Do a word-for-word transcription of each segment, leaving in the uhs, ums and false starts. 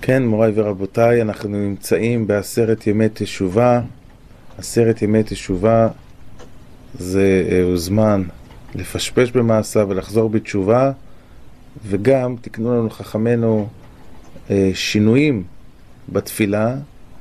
כן, מוריי ורבותיי, אנחנו נמצאים בעשרת ימי תשובה. עשרת ימי תשובה זה אה, זמן לפשפש במעשה ולחזור בתשובה, וגם תקנו לנו חכמנו אה, שינויים בתפילה.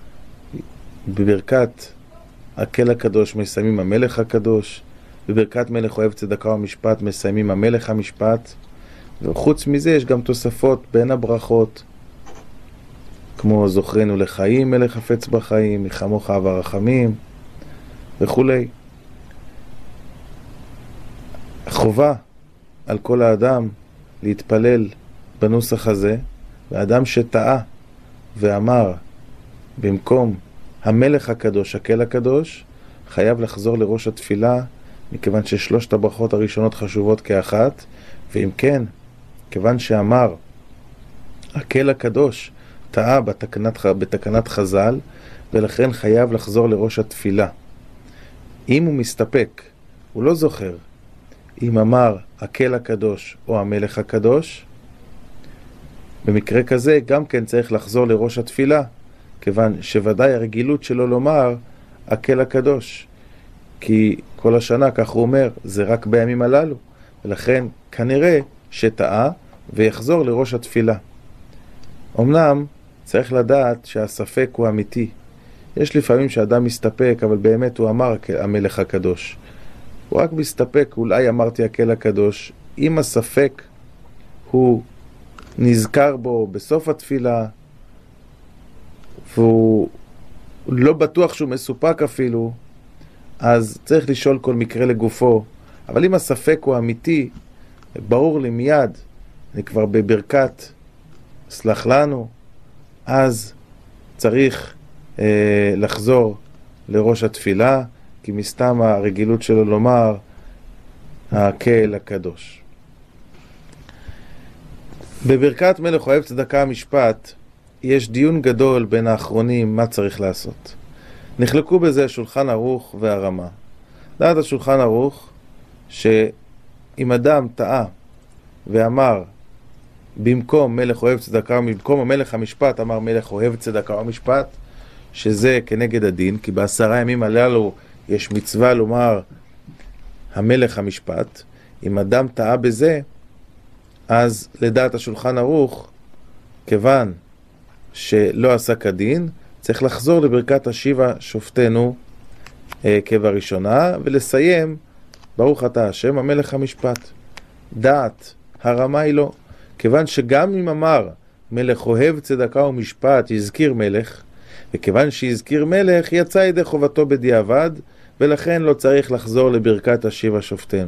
בברכת הקהל הקדוש מסיימים המלך הקדוש, בברכת מלך אוהב צדקה ומשפט מסיימים המלך המשפט, וחוץ מזה יש גם תוספות בין הברכות, כמו זוכרנו לחיים מלך חפץ בחיים, מחמוך אהב הרחמים וכולי. חובה על כל האדם להתפלל בנוסח הזה, והאדם שטעה ואמר במקום המלך הקדוש, הקהל הקדוש, חייב לחזור לראש התפילה, מכיוון ששלושת הברכות הראשונות חשובות כאחת, ואם כן, כיוון שאמר הקהל הקדוש טעה בתקנת, בתקנת חז"ל, ולכן חייב לחזור לראש התפילה. אם הוא מסתפק, הוא לא זוכר אם אמר הקהל הקדוש או המלך הקדוש, במקרה כזה גם כן צריך לחזור לראש התפילה, כיוון שוודאי הרגילות שלו לומר הקהל הקדוש, כי כל השנה, כך הוא אומר, זה רק בימים הללו, ולכן כנראה שטעה ויחזור לראש התפילה. אמנם צריך לדעת שהספק הוא אמיתי. יש לפעמים שאדם מסתפק, אבל באמת הוא אמר המלך הקדוש. הוא רק מסתפק, אולי אמרתי הקהל הקדוש. אם הספק הוא נזכר בו בסוף התפילה, והוא לא בטוח שהוא מסופק אפילו, אז צריך לשאול כל מקרה לגופו. אבל אם הספק הוא אמיתי, ברור לי מיד, אני כבר בברכת סלח לנו, אז צריך אה, לחזור לראש התפילה, כי מסתם הרגילות שלו לומר הקהל הקדוש. בברכת מלך אוהב צדקה המשפט יש דיון גדול בין האחרונים מה צריך לעשות. נחלקו בזה השולחן ערוך והרמה. דעת השולחן ערוך שאם אדם טעה ואמר במקום מלך אוהב צדקה, במקום המלך המשפט אמר מלך אוהב צדקה ומשפט, שזה כנגד הדין, כי בעשרה ימים הללו יש מצווה לומר המלך המשפט. אם אדם טעה בזה, אז לדעת השולחן ערוך, כיוון שלא עשה כדין, צריך לחזור לברכת השיבה שופטנו אה, כבראשונה, ולסיים ברוך אתה השם המלך המשפט. דעת הרמה היא לא, כיוון שגם אם אמר מלך אוהב צדקה ומשפט יזכיר מלך, וכיוון שיזכיר מלך יצא ידי חובתו בדיעבד, ולכן לא צריך לחזור לברכת השיבה שופטנו.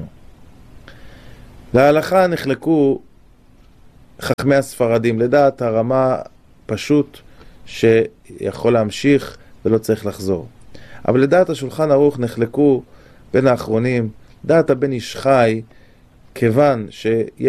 להלכה נחלקו חכמי הספרדים, לדעת הרמה פשוט שיכול להמשיך ולא צריך לחזור. אבל לדעת השולחן ערוך נחלקו בין האחרונים, דעת הבן איש חי, כיוון שיש